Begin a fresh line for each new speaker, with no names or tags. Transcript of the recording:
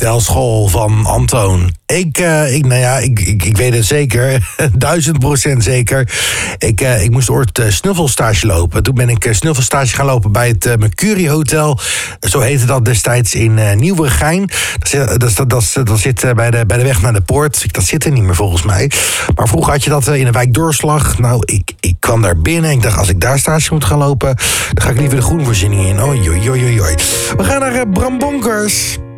De school van Antoon. Ik weet het zeker. 1000% zeker. Ik moest ooit snuffelstage lopen. Toen ben ik snuffelstage gaan lopen bij het Mercury Hotel. Zo heette dat destijds in Nieuwegein. Dat zit bij de weg naar de poort. Dat zit er niet meer volgens mij. Maar vroeger had je dat in de wijk Doorslag. Nou, ik kwam daar binnen. Ik dacht, als ik daar stage moet gaan lopen, dan ga ik liever de groenvoorziening in. Oei. We gaan naar Bram Bonkers.